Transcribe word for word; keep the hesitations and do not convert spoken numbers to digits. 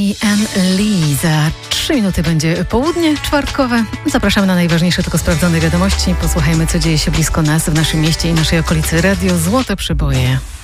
I Ann Lee. Za trzy minuty będzie południe czwartkowe. Zapraszamy na najważniejsze, tylko sprawdzone wiadomości. Posłuchajmy, co dzieje się blisko nas, w naszym mieście i naszej okolicy. Radio Złote Przeboje.